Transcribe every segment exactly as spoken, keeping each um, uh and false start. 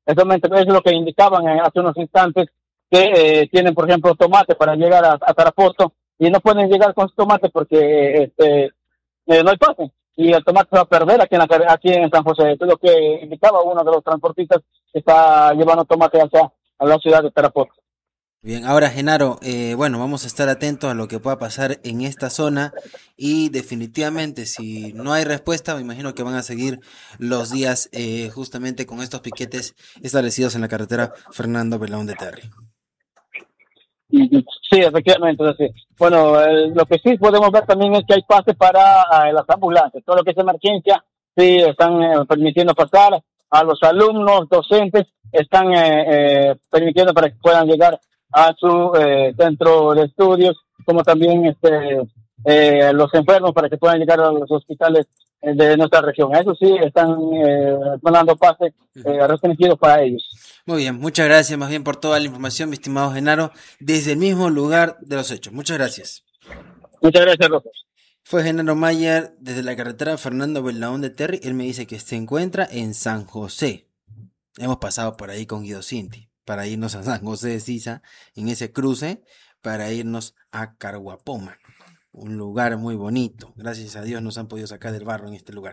Eso, me, eso es lo que indicaban eh, hace unos instantes, que eh, tienen, por ejemplo, tomate para llegar a, a Tarapoto y no pueden llegar con su tomate porque este, eh, no hay pase. Y el tomate se va a perder aquí en, la, aquí en San José. Eso es lo que indicaba uno de los transportistas que está llevando tomate hacia a la ciudad de Tarapoto. Bien, ahora Genaro, eh, bueno, vamos a estar atentos a lo que pueda pasar en esta zona y definitivamente si no hay respuesta, me imagino que van a seguir los días eh, justamente con estos piquetes establecidos en la carretera Fernando Belaúnde Terry. Sí, efectivamente. Así. Bueno, eh, lo que sí podemos ver también es que hay pase para eh, las ambulancias. Todo lo que es emergencia, sí, están eh, permitiendo pasar a los alumnos, docentes, están eh, eh, permitiendo para que puedan llegar a su eh, centro de estudios, como también este eh, los enfermos para que puedan llegar a los hospitales eh, de nuestra región. Eso sí, están eh, dando pase eh, restringidos para ellos. Muy bien, muchas gracias más bien por toda la información, mi estimado Genaro, desde el mismo lugar de los hechos. Muchas gracias. Muchas gracias, Rojas. Fue Genaro Mayer desde la carretera Fernando Belaúnde Terry. Él me dice que se encuentra en San José. Hemos pasado por ahí con Guido Cinti para irnos a San José de Sisa, en ese cruce, para irnos a Carhuapoma, un lugar muy bonito. Gracias a Dios nos han podido sacar del barro en este lugar,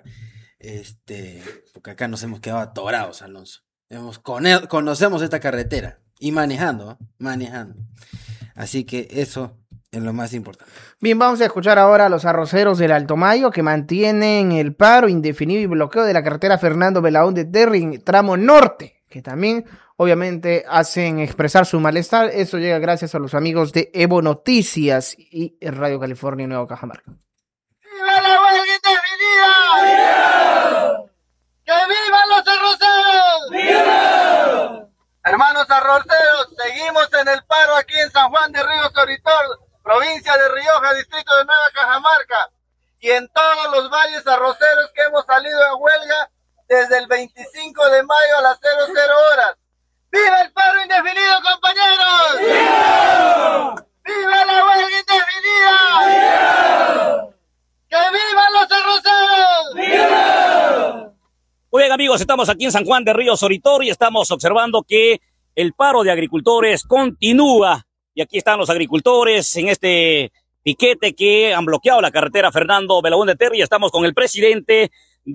este, porque acá nos hemos quedado atorados, Alonso. Hemos, conocemos esta carretera, y manejando, ¿eh? manejando. Así que eso es lo más importante. Bien, vamos a escuchar ahora a los arroceros del Alto Mayo que mantienen el paro indefinido y bloqueo de la carretera Fernando Belaúnde Terry, tramo norte, que también obviamente hacen expresar su malestar. Eso llega gracias a los amigos de Evo Noticias y Radio California Nuevo Cajamarca. ¡Viva la huelga indefinida! ¡Viva! ¡Que vivan los arroceros! ¡Viva! Hermanos arroceros, seguimos en el paro aquí en San Juan de Río Soritor, provincia de Rioja, distrito de Nueva Cajamarca, y en todos los valles arroceros que hemos salido en huelga desde el veinticinco de mayo a las cero cero horas. ¡Viva el paro indefinido, compañeros! ¡Viva! ¡Viva la huelga indefinida! ¡Viva! ¡Que vivan los arroceros! ¡Viva! Muy bien, amigos, estamos aquí en San Juan de Río Soritor y estamos observando que el paro de agricultores continúa. Y aquí están los agricultores en este piquete que han bloqueado la carretera Fernando Belaúnde Terry. Estamos con el presidente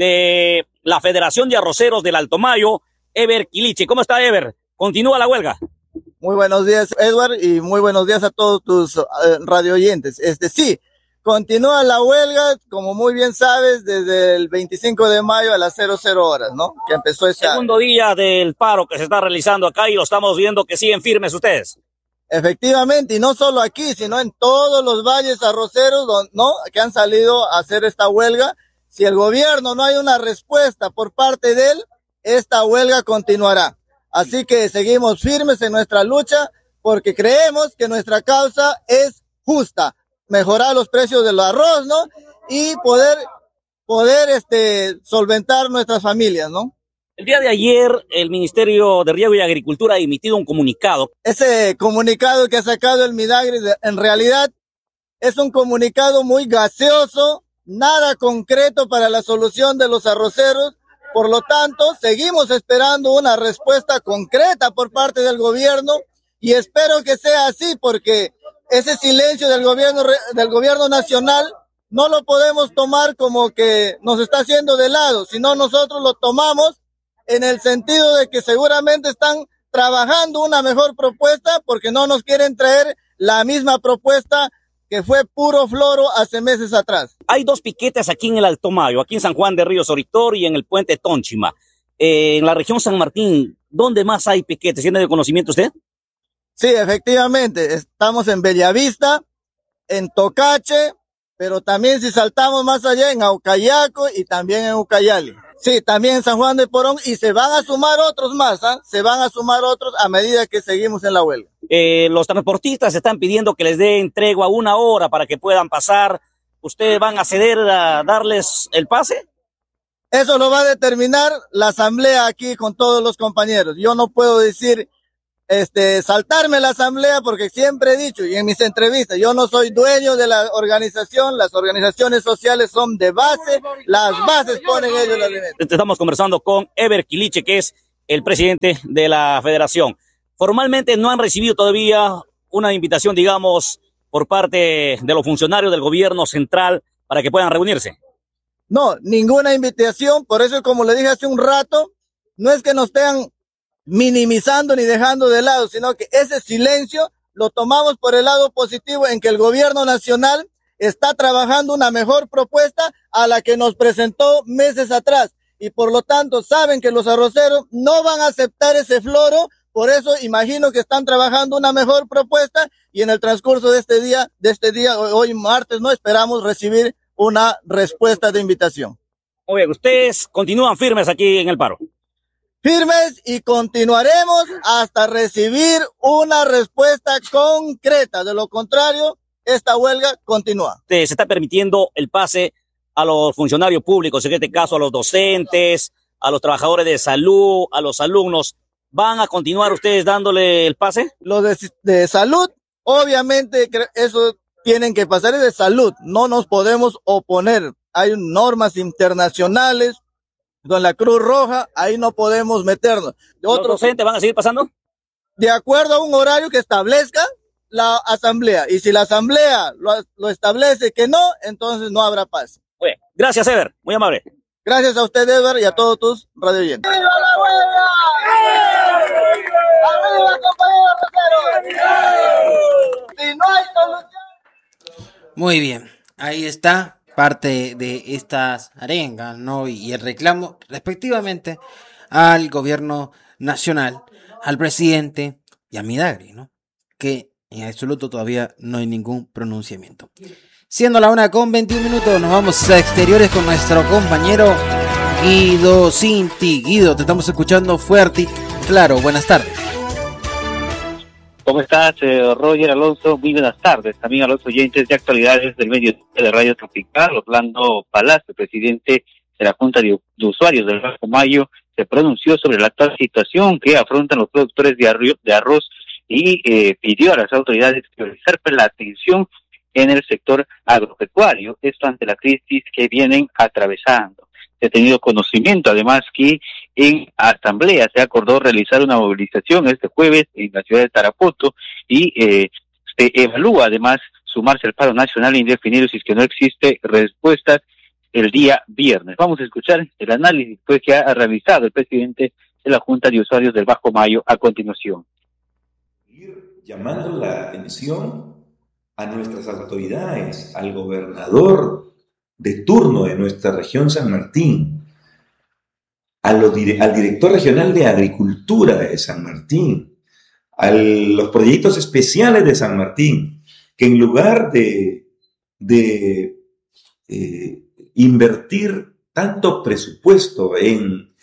de la Federación de Arroceros del Alto Mayo, Ever Quiliche. ¿Cómo está, Ever? ¿Continúa la huelga? Muy buenos días, Edward, y muy buenos días a todos tus uh, radio oyentes. Este, sí, continúa la huelga, como muy bien sabes, desde el veinticinco de mayo a las cero cero horas, ¿no? Que empezó esta... Segundo día del paro que se está realizando acá y lo estamos viendo que siguen firmes ustedes. Efectivamente, y no solo aquí, sino en todos los valles arroceros, ¿no? Que han salido a hacer esta huelga. Si el gobierno no hay una respuesta por parte de él, esta huelga continuará. Así que seguimos firmes en nuestra lucha porque creemos que nuestra causa es justa. Mejorar los precios del arroz, ¿no? Y poder, poder, este, solventar nuestras familias, ¿no? El día de ayer, el Ministerio de Riego y Agricultura ha emitido un comunicado. Ese comunicado que ha sacado el Midagri, en realidad, es un comunicado muy gaseoso, nada concreto para la solución de los arroceros. Por lo tanto, seguimos esperando una respuesta concreta por parte del gobierno y espero que sea así porque ese silencio del gobierno, del gobierno nacional no lo podemos tomar como que nos está haciendo de lado, sino nosotros lo tomamos en el sentido de que seguramente están trabajando una mejor propuesta porque no nos quieren traer la misma propuesta que fue puro floro hace meses atrás. Hay dos piquetes aquí en el Alto Mayo, aquí en San Juan de Río Soritor y en el puente Tónchima. Eh, en la región San Martín, ¿dónde más hay piquetes? ¿Tiene de conocimiento usted? Sí, efectivamente, estamos en Bellavista, en Tocache, pero también si saltamos más allá en Aucayaco y también en Ucayali. Sí, también en San Juan de Porón y se van a sumar otros más, ¿eh? Se van a sumar otros a medida que seguimos en la huelga. Eh, los transportistas están pidiendo que les den tregua una hora para que puedan pasar. ¿Ustedes van a ceder a darles el pase? Eso lo va a determinar la asamblea aquí con todos los compañeros. Yo no puedo decir, este, saltarme la asamblea porque siempre he dicho y en mis entrevistas, yo no soy dueño de la organización, las organizaciones sociales son de base, las bases ponen ellos las líneas. Estamos conversando con Ever Quiliche, que es el presidente de la federación. Formalmente no han recibido todavía una invitación, digamos, por parte de los funcionarios del gobierno central para que puedan reunirse. No, ninguna invitación, por eso como le dije hace un rato, no es que nos estén minimizando ni dejando de lado, sino que ese silencio lo tomamos por el lado positivo en que el gobierno nacional está trabajando una mejor propuesta a la que nos presentó meses atrás y por lo tanto saben que los arroceros no van a aceptar ese floro. Por eso imagino que están trabajando una mejor propuesta y en el transcurso de este día, de este día, hoy martes, no esperamos recibir una respuesta de invitación. Oye, ustedes continúan firmes aquí en el paro. Firmes y continuaremos hasta recibir una respuesta concreta. De lo contrario, esta huelga continúa. Se está permitiendo el pase a los funcionarios públicos, en este caso a los docentes, a los trabajadores de salud, a los alumnos. ¿Van a continuar ustedes dándole el pase? Los de, de salud, obviamente, eso tienen que pasar, es de salud. No nos podemos oponer. Hay normas internacionales con la Cruz Roja, ahí no podemos meternos. De ¿Los otros, docentes van a seguir pasando? De acuerdo a un horario que establezca la asamblea. Y si la asamblea lo, lo establece que no, entonces no habrá pase. Oye, gracias, Ever. Muy amable. Gracias a usted, Ever, y a todos tus radioyentes. ¡Viva la huelga! ¡Arriba, compañeros arroceros! Si no hay solución. Muy bien, ahí está parte de estas arengas, ¿no? Y el reclamo respectivamente al gobierno nacional, al presidente y a Midagri, ¿no? Que en absoluto todavía no hay ningún pronunciamiento. Siendo la una con veintiún minutos, nos vamos a exteriores con nuestro compañero Guido Cinti. Guido, te estamos escuchando fuerte y claro. Buenas tardes. ¿Cómo estás, eh, Roger Alonso? Muy buenas tardes. También a los oyentes de actualidades del medio de Radio Tropical. Orlando Palacio, presidente de la Junta de, de Usuarios del Bajo Mayo, se pronunció sobre la actual situación que afrontan los productores de, arroz, de arroz y eh, pidió a las autoridades priorizar la atención en el sector agropecuario, esto ante la crisis que vienen atravesando. Se ha tenido conocimiento, además, que en asamblea se acordó realizar una movilización este jueves en la ciudad de Tarapoto y eh, se evalúa, además, sumarse al paro nacional indefinido si es que no existe respuestas el día viernes. Vamos a escuchar el análisis pues, que ha realizado el presidente de la Junta de Usuarios del Bajo Mayo a continuación. Llamando la atención a nuestras autoridades, al gobernador de turno de nuestra región San Martín, a los, al director regional de Agricultura de San Martín, a los proyectos especiales de San Martín, que en lugar de, de eh, invertir tanto presupuesto en,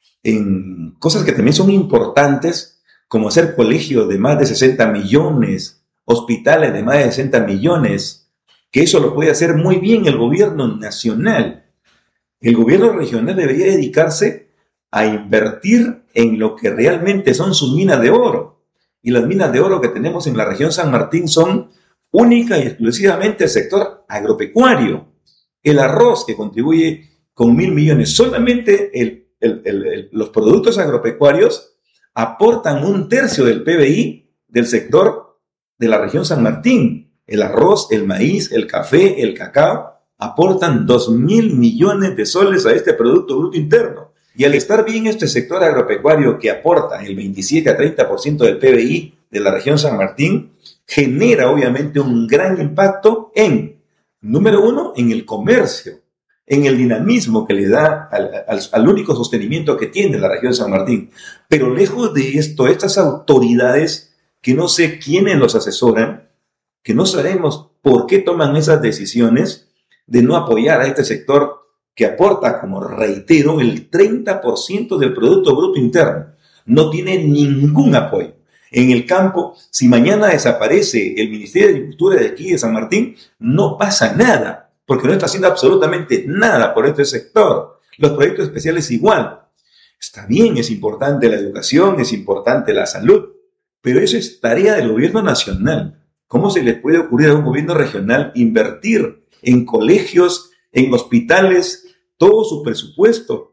en cosas que también son importantes, como hacer colegios de más de sesenta millones, hospitales de más de sesenta millones, que eso lo puede hacer muy bien el gobierno nacional. El gobierno regional debería dedicarse a invertir en lo que realmente son sus minas de oro. Y las minas de oro que tenemos en la región San Martín son única y exclusivamente el sector agropecuario. El arroz, que contribuye con mil millones. Solamente el, el, el, el, los productos agropecuarios aportan un tercio del P B I del sector de la región San Martín. El arroz, el maíz, el café, el cacao aportan dos mil millones de soles a este Producto Bruto Interno. Y al estar bien este sector agropecuario que aporta el veintisiete a treinta por ciento del P B I de la región San Martín, genera obviamente un gran impacto en, número uno, en el comercio, en el dinamismo que le da al, al, al único sostenimiento que tiene la región San Martín. Pero lejos de esto, estas autoridades, que no sé quiénes los asesoran, que no sabemos por qué toman esas decisiones de no apoyar a este sector que aporta, como reitero, el treinta por ciento del Producto Bruto Interno. No tiene ningún apoyo. En el campo, si mañana desaparece el Ministerio de Agricultura de aquí de San Martín, no pasa nada, porque no está haciendo absolutamente nada por este sector. Los proyectos especiales igual. Está bien, es importante la educación, es importante la salud, pero eso es tarea del gobierno nacional. ¿Cómo se le puede ocurrir a un gobierno regional invertir en colegios, en hospitales, todo su presupuesto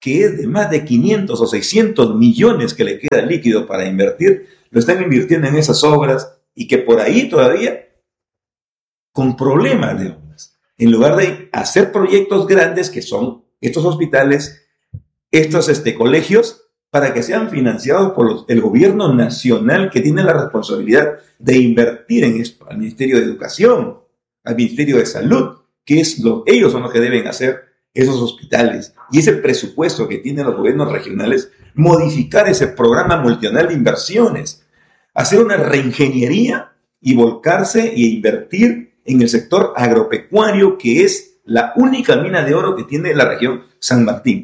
que es de más de quinientos o seiscientos millones que le queda líquido para invertir, lo están invirtiendo en esas obras y que por ahí todavía con problemas de obras. En lugar de hacer proyectos grandes que son estos hospitales, estos este, colegios, para que sean financiados por los, el gobierno nacional que tiene la responsabilidad de invertir en esto, al Ministerio de Educación, al Ministerio de Salud, que es lo, ellos son los que deben hacer esos hospitales. Y ese presupuesto que tienen los gobiernos regionales, modificar ese programa multinacional de inversiones, hacer una reingeniería y volcarse e invertir en el sector agropecuario, que es la única mina de oro que tiene la región San Martín.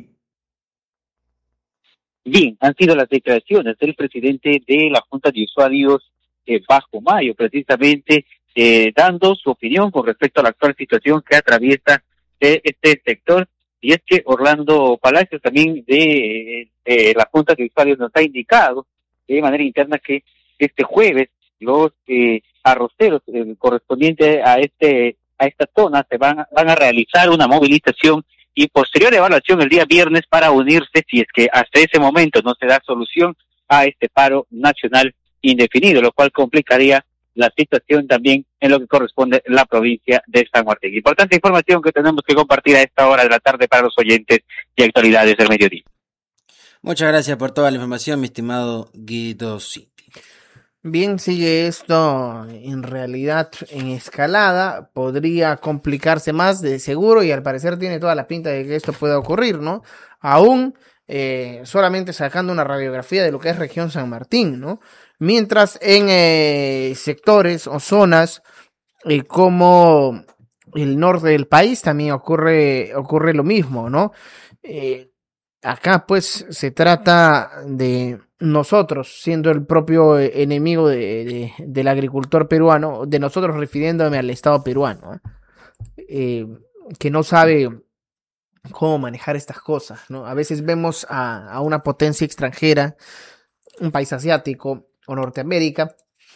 Bien, han sido las declaraciones del presidente de la Junta de Usuarios eh, Bajo Mayo, precisamente eh, dando su opinión con respecto a la actual situación que atraviesa eh, este sector. Y es que Orlando Palacios, también de eh, la Junta de Usuarios, nos ha indicado de manera interna que este jueves los eh, arroceros eh, correspondientes a este a esta zona se van, van a realizar una movilización y posterior evaluación el día viernes para unirse si es que hasta ese momento no se da solución a este paro nacional indefinido, lo cual complicaría la situación también en lo que corresponde a la provincia de San Martín. Importante información que tenemos que compartir a esta hora de la tarde para los oyentes y autoridades del mediodía. Muchas gracias por toda la información, mi estimado Guido Cinti. Bien, sigue esto en realidad en escalada, podría complicarse más de seguro y al parecer tiene toda la pinta de que esto pueda ocurrir, ¿no? Aún eh, solamente sacando una radiografía de lo que es región San Martín, ¿no? Mientras en eh, sectores o zonas eh, como el norte del país también ocurre, ocurre lo mismo, ¿no? Eh, acá pues se trata de nosotros siendo el propio enemigo de, de, del agricultor peruano, de nosotros refiriéndome al Estado peruano, ¿eh? Eh, que no sabe cómo manejar estas cosas, ¿no? A veces vemos a, a una potencia extranjera, un país asiático o Norteamérica.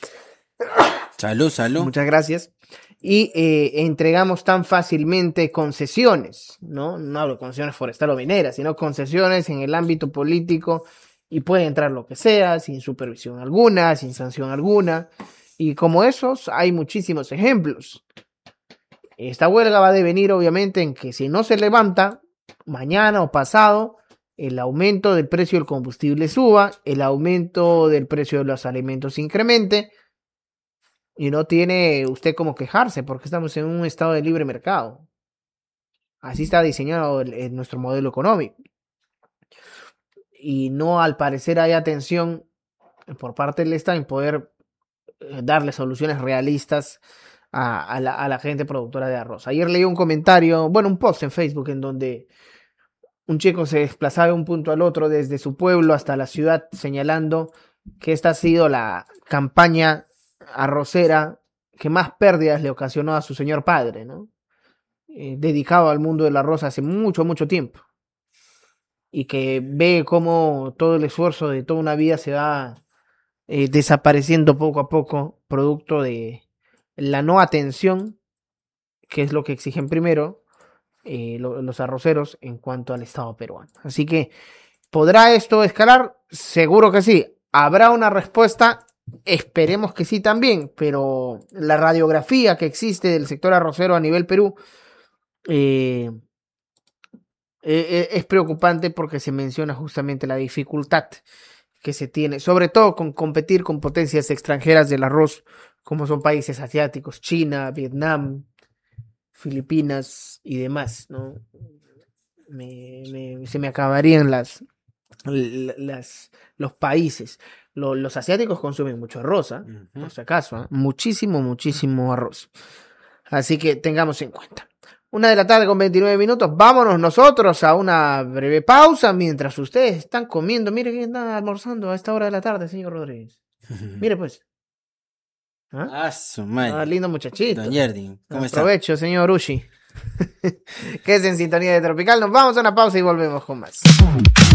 Salud, salud. Muchas gracias. Y eh, entregamos tan fácilmente concesiones, ¿no? No hablo de concesiones forestales o mineras, sino concesiones en el ámbito político y puede entrar lo que sea, sin supervisión alguna, sin sanción alguna. Y como esos, hay muchísimos ejemplos. Esta huelga va a devenir, obviamente, en que si no se levanta, mañana o pasado, el aumento del precio del combustible suba, el aumento del precio de los alimentos incremente, y no tiene usted cómo quejarse, porque estamos en un estado de libre mercado. Así está diseñado el, el, nuestro modelo económico. Y no, al parecer, hay atención por parte del Estado en poder eh, darle soluciones realistas a, a, la, a la gente productora de arroz. Ayer leí un comentario, bueno, un post en Facebook en donde un chico se desplazaba de un punto al otro desde su pueblo hasta la ciudad, señalando que esta ha sido la campaña arrocera que más pérdidas le ocasionó a su señor padre, ¿no? Eh, dedicado al mundo del arroz hace mucho, mucho tiempo. Y que ve cómo todo el esfuerzo de toda una vida se va eh, desapareciendo poco a poco, producto de la no atención, que es lo que exigen primero eh, lo, los arroceros en cuanto al Estado peruano. Así que, ¿podrá esto escalar? Seguro que sí. ¿Habrá una respuesta? Esperemos que sí también, pero la radiografía que existe del sector arrocero a nivel Perú eh, eh, es preocupante porque se menciona justamente la dificultad que se tiene, sobre todo con competir con potencias extranjeras del arroz, como son países asiáticos, China, Vietnam, Filipinas y demás, ¿no? Me, me, se me acabarían las, las los países. Los, los asiáticos consumen mucho arroz, ¿eh? Uh-huh. Por si acaso, ¿eh? Muchísimo, muchísimo arroz. Así que tengamos en cuenta. Una de la tarde con veintinueve minutos. Vámonos nosotros a una breve pausa mientras ustedes están comiendo. Mire que están almorzando a esta hora de la tarde, señor Rodríguez. Mire pues. ¿Ah? Ah, su madre. Ah, lindo muchachito. Don Yerdin, ¿cómo está? Aprovecho, señor Ushi. Que es en sintonía de Tropical. Nos vamos a una pausa y volvemos con más.